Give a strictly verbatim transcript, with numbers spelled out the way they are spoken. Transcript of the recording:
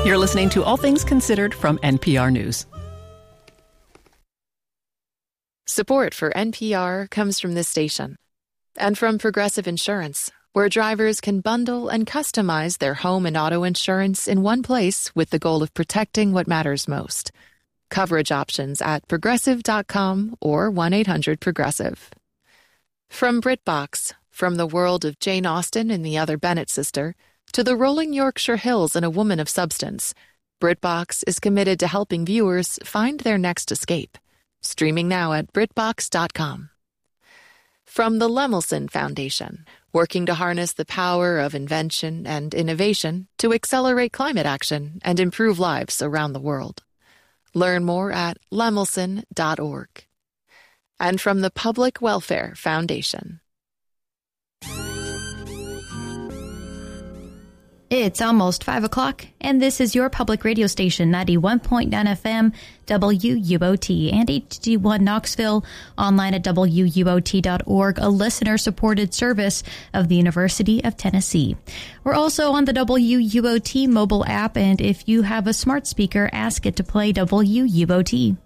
You're listening to All Things Considered from N P R News. Support for N P R comes from this station and from Progressive Insurance, where drivers can bundle and customize their home and auto insurance in one place with the goal of protecting what matters most. Coverage options at progressive dot com or one eight hundred progressive. From BritBox, from the world of Jane Austen and the Other Bennet Sister, to the rolling Yorkshire Hills and A Woman of Substance, BritBox is committed to helping viewers find their next escape. Streaming now at britbox dot com. From the Lemelson Foundation, working to harness the power of invention and innovation to accelerate climate action and improve lives around the world. Learn more at lemelson dot org. And from the Public Welfare Foundation. It's almost five o'clock, and this is your public radio station, ninety-one point nine F M, W U O T, and H D one Knoxville, online at W U O T dot org, a listener-supported service of the University of Tennessee. We're also on the W U O T mobile app, and if you have a smart speaker, ask it to play W U O T.